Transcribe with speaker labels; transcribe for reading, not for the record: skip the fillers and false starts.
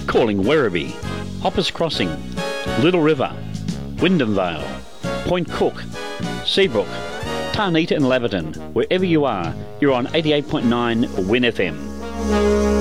Speaker 1: Calling Werribee, Hoppers Crossing, Little River, Wyndham Vale, Point Cook, Seabrook, Tarnita and Laverton. Wherever you are, you're on 88.9 Win FM.